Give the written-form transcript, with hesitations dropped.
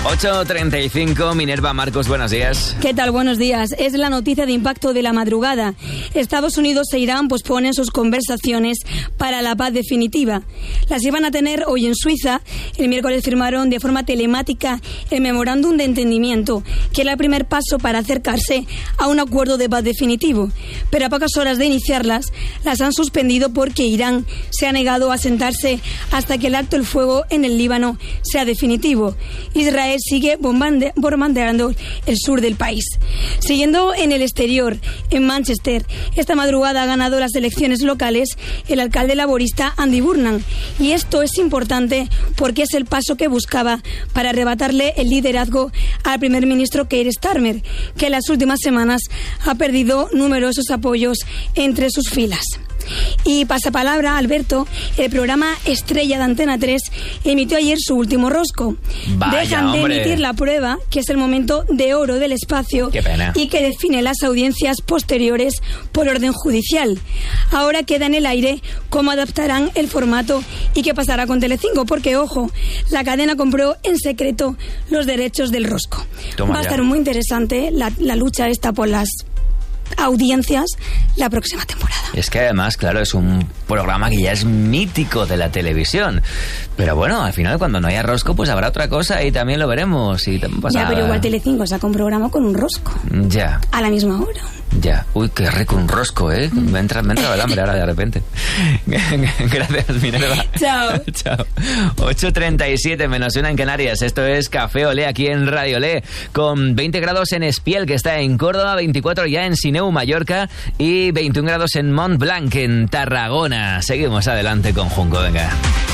8:35, Minerva Marcos, buenos días. ¿Qué tal? Buenos días. Es la noticia de impacto de la madrugada. Estados Unidos e Irán posponen sus conversaciones para la paz definitiva. Las iban a tener hoy en Suiza. El miércoles firmaron de forma telemática el memorándum de entendimiento, que era el primer paso para acercarse a un acuerdo de paz definitivo. Pero a pocas horas de iniciarlas, las han suspendido porque Irán se ha negado a sentarse hasta que el alto el fuego en el Líbano sea definitivo. Israel sigue bombardeando el sur del país. Siguiendo en el exterior, en Manchester, esta madrugada ha ganado las elecciones locales el alcalde laborista Andy Burnham. Y esto es importante porque es el paso que buscaba para arrebatarle el liderazgo al primer ministro Keir Starmer, que en las últimas semanas ha perdido numerosos apoyos entre sus filas. Y pasapalabra, Alberto, el programa estrella de Antena 3 emitió ayer su último rosco. Dejan de emitir la prueba, que es el momento de oro del espacio y que define las audiencias posteriores por orden judicial. Ahora queda en el aire cómo adaptarán el formato y qué pasará con Telecinco, porque, ojo, la cadena compró en secreto los derechos del rosco. Va a estar muy interesante la lucha esta por las audiencias la próxima temporada. Es que además, claro, es un programa que ya es mítico de la televisión. Pero bueno, al final cuando no haya rosco, pues habrá otra cosa y también lo veremos. Y ya, pero igual Telecinco saca un programa con un rosco. Ya. A la misma hora. Ya. Uy, qué rico un rosco, ¿eh? Me entra el hambre ahora de repente. Gracias, Minerva. Chao. Chao. 8:37 menos 1 en Canarias. Esto es Café Olé aquí en Radio Olé, con 20 grados en Espiel, que está en Córdoba, 24 ya en Sineu, Mallorca, y 21 grados en Montblanc, en Tarragona. Seguimos adelante con Junco, venga.